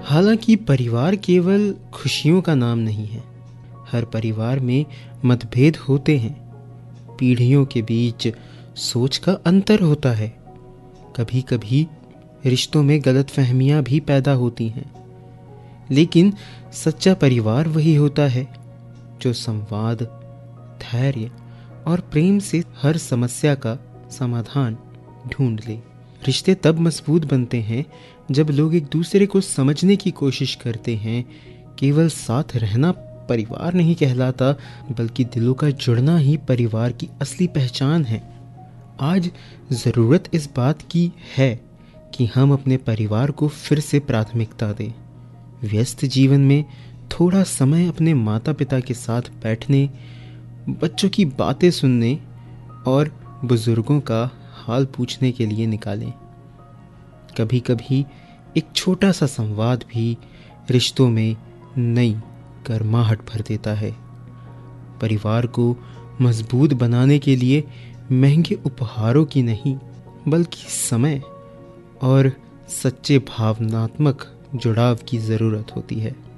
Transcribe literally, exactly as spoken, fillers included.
हालांकि परिवार केवल खुशियों का नाम नहीं है। हर परिवार में मतभेद होते हैं, पीढ़ियों के बीच सोच का अंतर होता है, कभी कभी रिश्तों में गलतफहमियां भी पैदा होती हैं। लेकिन सच्चा परिवार वही होता है जो संवाद, धैर्य और प्रेम से हर समस्या का समाधान ढूंढ ले। रिश्ते तब मजबूत बनते हैं जब लोग एक दूसरे को समझने की कोशिश करते हैं। केवल साथ रहना परिवार नहीं कहलाता, बल्कि दिलों का जुड़ना ही परिवार की असली पहचान है। आज ज़रूरत इस बात की है कि हम अपने परिवार को फिर से प्राथमिकता दें। व्यस्त जीवन में थोड़ा समय अपने माता पिता के साथ बैठने, बच्चों की बातें सुनने और बुजुर्गों का हाल पूछने के लिए निकालें। कभी कभी एक छोटा सा संवाद भी रिश्तों में नई गर्माहट भर देता है। परिवार को मजबूत बनाने के लिए महंगे उपहारों की नहीं, बल्कि समय और सच्चे भावनात्मक जुड़ाव की ज़रूरत होती है।